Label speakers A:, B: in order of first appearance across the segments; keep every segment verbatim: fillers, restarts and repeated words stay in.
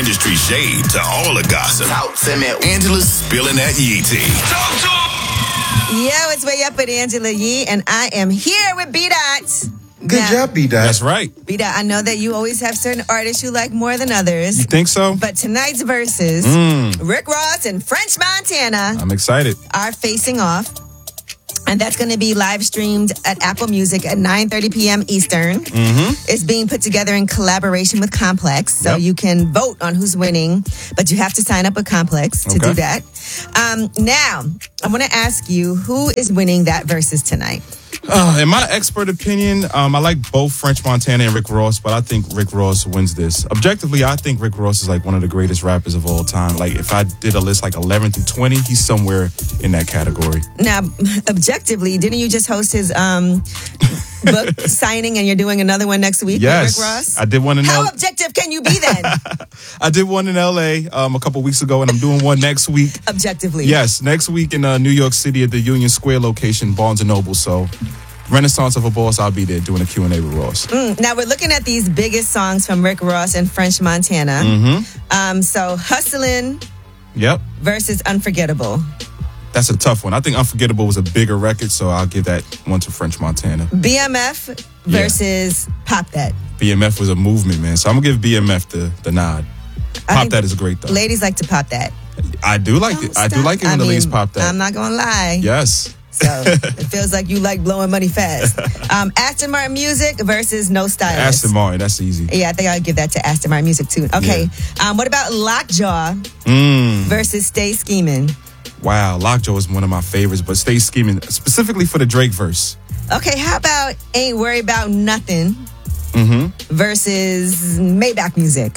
A: industry shade to all the gossip.
B: Talk to me.
A: Angela's spilling that Yee tea.
B: Talk to
C: Yo, it's Way Up with Angela Yee, and I am here with B-Dot.
D: Good
C: now,
D: job, B-Dot.
E: That's right.
C: B-Dot, I know that you always have certain artists you like more than others.
E: You think so?
C: But tonight's verses,
E: Mm.
C: Rick Ross and French Montana
E: I'm excited.
C: are facing off. And that's going to be live streamed at Apple Music at nine thirty p.m. Eastern.
E: Mm-hmm.
C: It's being put together in collaboration with Complex. So
E: Yep.
C: you can vote on who's winning, but you have to sign up with Complex to
E: Okay.
C: do that. Um, now, I want to ask you, who is winning that versus tonight?
E: Uh, in my expert opinion, um, I like both French Montana and Rick Ross, but I think Rick Ross wins this. Objectively, I think Rick Ross is like one of the greatest rappers of all time. Like, if I did a list like eleven through twenty, he's somewhere in that category.
C: Now, objectively, didn't you just host his um, book signing and you're doing another one next week
E: Yes,
C: with Rick Ross?
E: I did one in
C: How
E: L-
C: objective can you be then?
E: I did one in L A um, a couple weeks ago, and I'm doing one next week.
C: Objectively.
E: Yes, next week in uh, New York City at the Union Square location, Barnes and Noble. So, Renaissance of a Boss, I'll be there doing a Q and A with Ross.
C: Mm, now we're looking at these biggest songs from Rick Ross and French Montana.
E: Mm-hmm.
C: Um, so Hustlin'
E: Yep,
C: versus Unforgettable.
E: that's a tough one. I think Unforgettable was a bigger record, so I'll give that one to French Montana.
C: B M F versus Pop That.
E: B M F was a movement, man. So I'm gonna give B M F the, the nod.
C: I
E: Pop
C: think
E: That is great though.
C: Ladies like to pop that.
E: I do like
C: Don't
E: it. I do
C: stop.
E: like it when
C: I
E: the ladies
C: mean,
E: pop that.
C: I'm not gonna lie.
E: Yes.
C: So it feels like you like blowing money fast. Um, Aston Martin Music versus No Stylist.
E: Aston Martin, that's easy.
C: Yeah, I think I'll give that to Aston Martin Music too. Okay. Um, what about Lockjaw
E: Mm.
C: versus Stay Scheming?
E: Wow, Lockjaw is one of my favorites, but Stay Scheming, specifically for the Drake verse.
C: Okay, how about Ain't Worry About Nothing
E: Mm-hmm.
C: versus Maybach Music?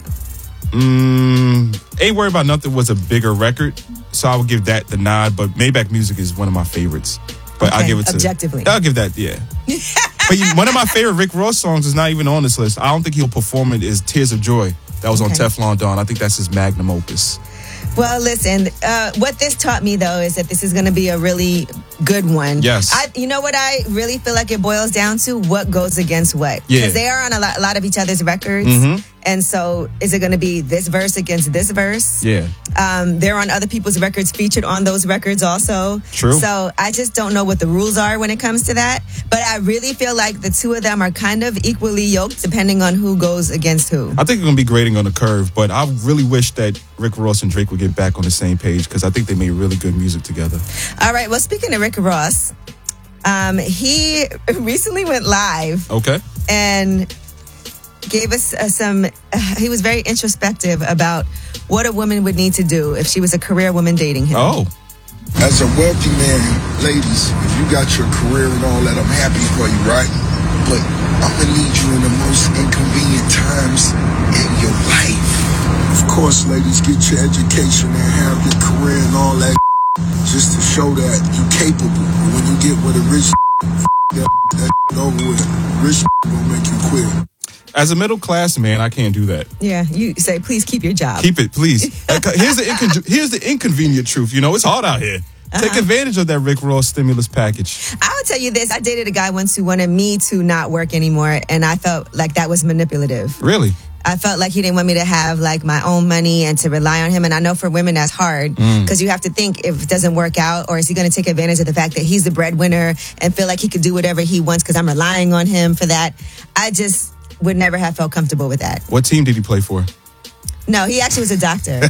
E: Mm, Ain't Worry About Nothing was a bigger record, so I would give that the nod, but Maybach Music is one of my favorites. But I'll
C: Okay,
E: give it to...
C: objectively.
E: I'll give that, yeah. But you, one of my favorite Rick Ross songs is not even on this list. I don't think he'll perform it, is Tears of Joy. That was on
C: Okay.
E: Teflon Don. I think that's his magnum opus.
C: Well, listen, uh, what this taught me, though, is that this is going to be a really good one.
E: Yes.
C: I, you know what I really feel like it boils down to? What goes against what?
E: Yeah.
C: Because they are on a lot, a lot of each other's records.
E: Mhm.
C: And so is it going to be this verse against this verse?
E: Yeah.
C: Um, they're on other people's records, featured on those records also.
E: True.
C: So I just don't know what the rules are when it comes to that. But I really feel like the two of them are kind of equally yoked depending on who goes against who.
E: I think it's going to be grading on the curve, but I really wish that Rick Ross and Drake would get back on the same page because I think they made really good music together.
C: All right. Well, speaking of Rick Ross, um, he recently went live
E: Okay.
C: and gave us uh, some, uh, he was very introspective about what a woman would need to do if she was a career woman dating him.
E: Oh.
F: As a wealthy man, ladies, if you got your career and all that, I'm happy for you, right? But I'm gonna need you in the most inconvenient times in your life. Of course, ladies, get your education and have your career and all that just to show that you're capable. But when you get with a rich that, that over with, rich gonna make you quit.
E: As a middle class man, I can't do that.
C: Yeah, you say, please keep your job.
E: Keep it, please. Here's the incon- here's the inconvenient truth. You know, it's hard out here.
C: Uh-huh.
E: Take advantage of that Rick Ross stimulus package.
C: I would tell you this. I dated a guy once who wanted me to not work anymore, and I felt like that was manipulative.
E: Really?
C: I felt like he didn't want me to have like my own money and to rely on him. And I know for women that's hard because you have to think if it doesn't work out, or is he going to take advantage of the fact that he's the breadwinner and feel like he could do whatever he wants because I'm relying on him for that. I just would never have felt comfortable with that.
E: What team did he play for?
C: No, he actually was a doctor.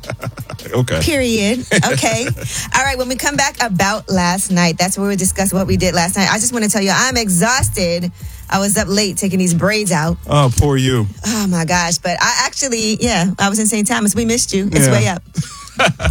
E: Okay.
C: Period. Okay. All right. When we come back about last night, that's where we discuss what we did last night. I just want to tell you, I'm exhausted. I was up late taking these braids out.
E: Oh, poor you.
C: Oh my gosh. But I actually, yeah, I was in Saint Thomas. We missed you. It's
E: Yeah.
C: way up.